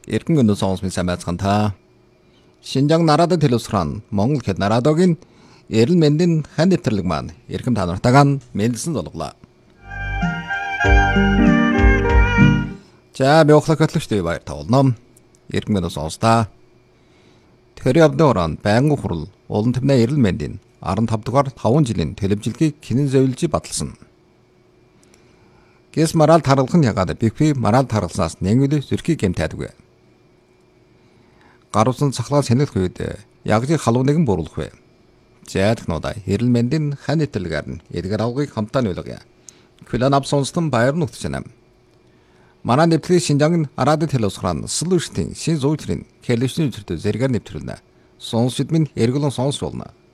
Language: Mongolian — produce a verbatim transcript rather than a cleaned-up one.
Эргэн өнөө сонсмын сайн байцгаана та. Шинжаан нарадад төлөвсрөн Монгол хэд нарадогийн эрэл мэндийн хан нэвтрэлэг маань эрхэм та нартайгаа мэдлсэн зулглаа. За би ухлах хөтлөгчтэй баяр тавуулна. Эрхэм өнөө сонстаа. Тэр явдны орон байнгын хурал улан төвнээ эрэл мэндийн арван тав дугаар таван жилийн төлөвжилгийг хинэн зөвлөж баталсан. Гэс марал таргалах нь ягаад бифи марал таргалснаас нэнгүлээ зүрхий гэмтээдгүй. Гарусан цахлаа сэнэлх үед ягжиг халууныг нь буруулах вэ. Зайдах нуудаа эрэл мэндийн хан нэвтрэлгээр нь эдгээр авгыг хамтаа нөлгөе. Хүлэн ав сонстон баяр нүгтжэнэ. Манай нэвтрэлийг Шинжаан нарадад төлөвсрөн Solution-ийн шин зүйтрийн хэлөвчний зүртөө зэрэгээр нэвтрүүлнэ. Сонсчид минь эргэлэн сонсч болно.